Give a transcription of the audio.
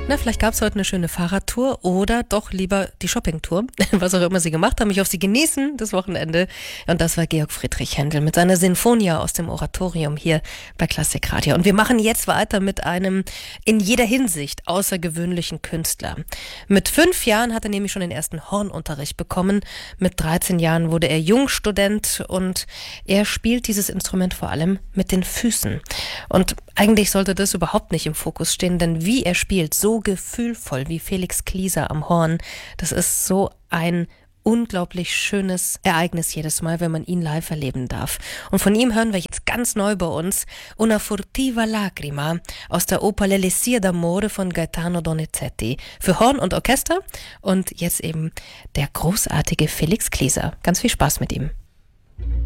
Na, vielleicht gab es heute eine schöne Fahrradtour oder doch lieber die Shoppingtour, was auch immer Sie gemacht haben. Ich hoffe, Sie genießen das Wochenende. Und das war Georg Friedrich Händel mit seiner Sinfonia aus dem Oratorium hier bei Klassik Radio. Und wir machen jetzt weiter mit einem in jeder Hinsicht außergewöhnlichen Künstler. Mit 5 Jahren hat er nämlich schon den ersten Hornunterricht bekommen. Mit 13 Jahren wurde er Jungstudent und er spielt dieses Instrument vor allem mit den Füßen. Und eigentlich sollte das überhaupt nicht im Fokus stehen, denn wie er spielt, so gefühlvoll wie Felix Klieser am Horn, das ist so ein unglaublich schönes Ereignis jedes Mal, wenn man ihn live erleben darf. Und von ihm hören wir jetzt ganz neu bei uns Una furtiva lacrima aus der Oper L'Elisir d'amore von Gaetano Donizetti für Horn und Orchester und jetzt eben der großartige Felix Klieser. Ganz viel Spaß mit ihm.